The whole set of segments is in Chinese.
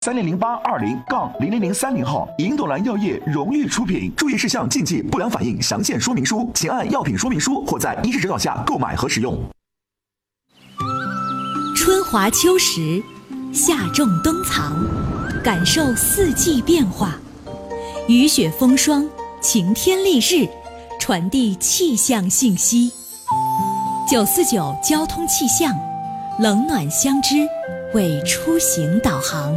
300820-0030号，银斗蓝药业荣誉出品。注意事项、禁忌、不良反应详见说明书，请按药品说明书或在医师指导下购买和使用。 春华秋实，夏种冬藏，感受四季变化。雨雪风霜，晴天丽日，传递气象信息。949交通气象，冷暖相知，为出行导航。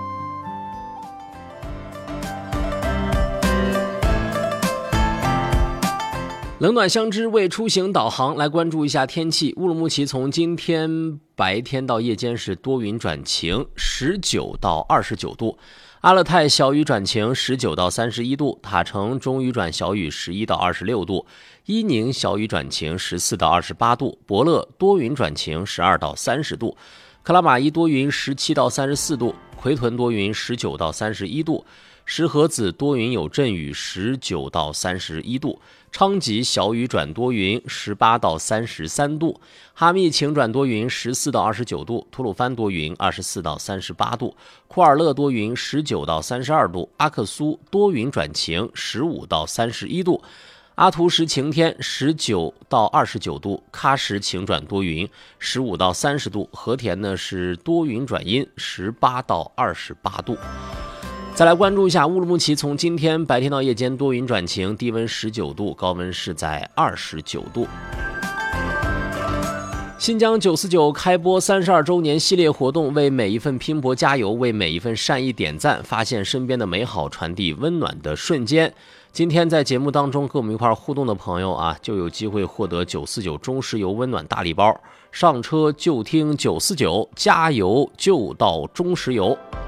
冷暖相知，为出行导航。来关注一下天气。乌鲁木齐从今天白天到夜间是多云转晴，19到29度。阿勒泰小雨转晴，19到31度；塔城中雨转小雨，11到26度；伊宁小雨转晴，14到28度；博乐多云转晴，12到30度；克拉玛依多云，17到34度；奎屯多云，19到31度；石河子多云有阵雨，19到31度；昌吉小雨转多云，18到33度；哈密晴转多云，14到29度；吐鲁番多云，24到38度；库尔勒多云，19到32度；阿克苏多云转晴，15到31度；阿图什晴天，19到29度；喀什晴转多云，15到30度；和田呢是多云转阴，18到28度。再来关注一下乌鲁木齐，从今天白天到夜间多云转晴，低温19度，高温是在29度。新疆949开播32周年系列活动，为每一份拼搏加油，为每一份善意点赞，发现身边的美好，传递温暖的瞬间。今天在节目当中跟我们一块互动的朋友啊，就有机会获得949中石油温暖大礼包，上车就听949，加油就到中石油。